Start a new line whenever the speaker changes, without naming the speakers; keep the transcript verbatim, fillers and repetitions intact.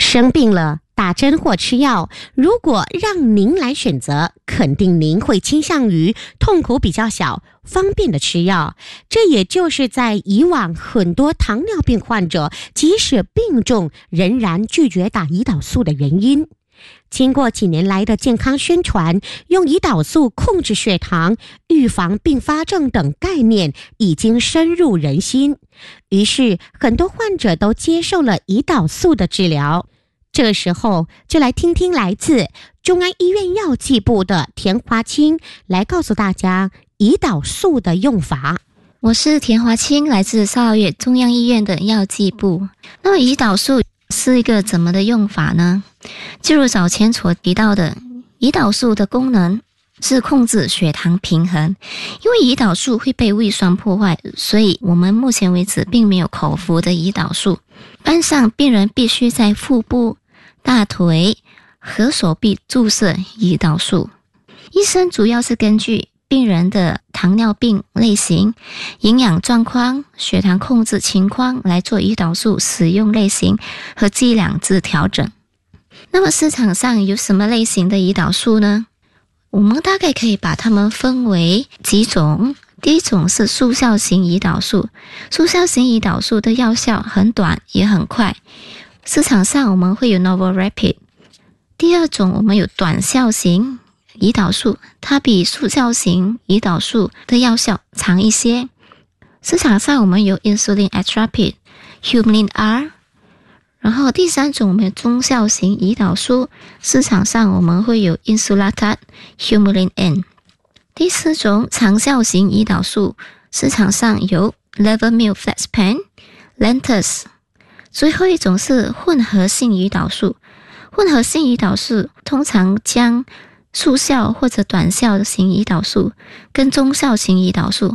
生病了打针或吃药，如果让您来选择，肯定您会倾向于痛苦比较小、方便的吃药。这也就是在以往很多糖尿病患者即使病重仍然拒绝打胰岛素的原因。经过几年来的健康宣传，用胰岛素控制血糖、预防并发症等概念已经深入人心，于是很多患者都接受了胰岛素的治疗。这时候就来听听来自中央医院药剂部的田华清来告诉大家胰岛素的用法。
我是田华清，来自少儿院中央医院的药剂部。那么胰岛素是一个怎么的用法呢？就如早前所提到的，胰岛素的功能是控制血糖平衡。因为胰岛素会被胃酸破坏，所以我们目前为止并没有口服的胰岛素。一般上病人必须在腹部、大腿和手臂注射胰岛素。医生主要是根据病人的糖尿病类型、营养状况、血糖控制情况来做胰岛素使用类型和剂量之调整。那么市场上有什么类型的胰岛素呢？我们大概可以把它们分为几种。第一种是速效型胰岛素，速效型胰岛素的药效很短也很快，市场上我们会有 Novorapid。 第二种我们有短效型胰岛素，它比速效型胰岛素的药效长一些，市场上我们有 Insulin Atrapid、 Humulin R。 然后第三种我们有中效型胰岛素，市场上我们会有 Insulatard、 Humulin N。 第四种长效型胰岛素，市场上有 Levodopa、 Lantus。 最后一种是混合性胰岛素，混合性胰岛素通常将速效或者短效型胰岛素跟中效型胰岛素